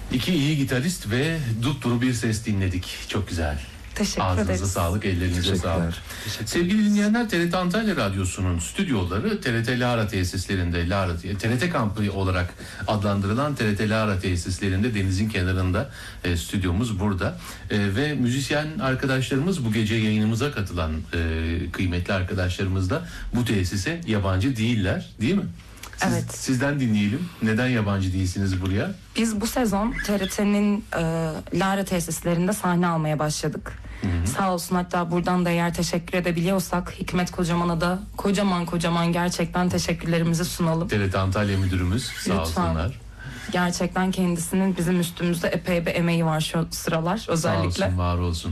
İki iyi gitarist ve dupduru bir ses dinledik. Çok güzel. Teşekkür Ağzınıza ederiz. sağlık, ellerinize sağlık. Sevgili dinleyenler, TRT Antalya Radyosu'nun stüdyoları TRT Lara tesislerinde, TRT kampı olarak adlandırılan TRT Lara tesislerinde, denizin kenarında stüdyomuz burada. Ve müzisyen arkadaşlarımız, bu gece yayınımıza katılan kıymetli arkadaşlarımız da bu tesise yabancı değiller, değil mi? Evet. Sizden dinleyelim. Neden yabancı değilsiniz buraya? Biz bu sezon TRT'nin Lara tesislerinde sahne almaya başladık. Sağ olsun, hatta buradan da eğer teşekkür edebiliyorsak Hikmet Kocaman'a da kocaman gerçekten teşekkürlerimizi sunalım. TRT Antalya müdürümüz sağ olsunlar. Gerçekten kendisinin bizim üstümüzde epey bir emeği var şu sıralar özellikle. Sağ olsun, var olsun.